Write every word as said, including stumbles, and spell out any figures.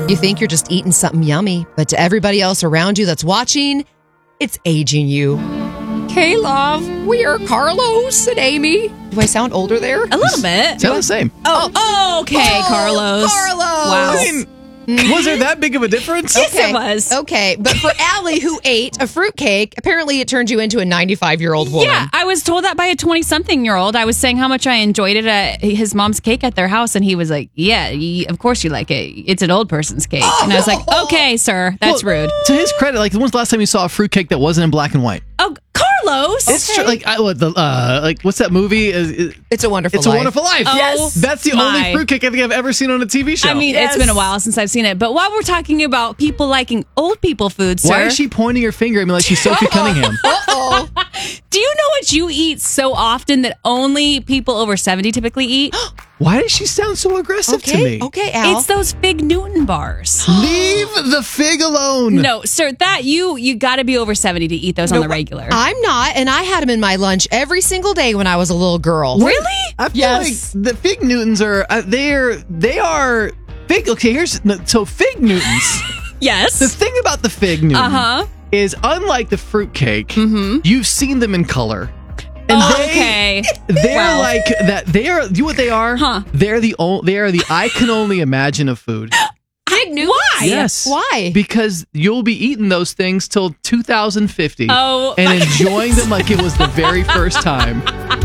You think you're just eating something yummy, but to everybody else around you that's watching, it's aging you. Okay, love, we are Carlos and Amy. Do I sound older there? A little bit. Sound the same. Oh, oh okay, Oh, Carlos. Carlos. Wow. I mean, was there that big of a difference? Yes, it was. Okay, but for Allie, who ate a fruitcake, apparently it turned you into a ninety-five-year-old woman. Yeah, I was told that by a twenty-something-year-old. I was saying how much I enjoyed it at his mom's cake at their house, and he was like, yeah, y- of course you like it. It's an old person's cake. And I was like, okay, sir, that's Well, rude. To his credit, like, when's the last time you saw a fruitcake that wasn't in black and white? Oh, Carlos. It's true. Like, I, what, the, uh, like, what's that movie? Is- is- It's a Wonderful It's Life. a Wonderful Life. Oh, Yes. That's the my. only fruitcake I think I've ever seen on a T V show. I mean, Yes. it's been a while since I've seen it. But while we're talking about people liking old people food, sir, why is she pointing her finger at me like she's Sophie Cunningham? Uh-oh. do you know what you eat so often that only people over seventy typically eat? Why does she sound so aggressive to Okay, me? okay, Al. It's those Fig Newton bars. Leave the fig alone. No, sir, that you you got to be over seventy to eat those on the regular. I'm not, and I had them in my lunch every single day when I was a little girl. Really? I feel Yes. like the fig Newtons are uh, they're they are fig. Okay, here's so fig Newtons. Yes. The thing about the fig Newton Uh-huh. is, unlike the fruitcake, Mm-hmm. you've seen them in color. And Oh, they, okay. they're Well. like that. They are. You know what they are? Huh. They're the only. They are the I can only imagine of food. Big news. Why? Yes. Why? Because you'll be eating those things till two thousand fifty. Oh. And enjoying them like it was the very first time.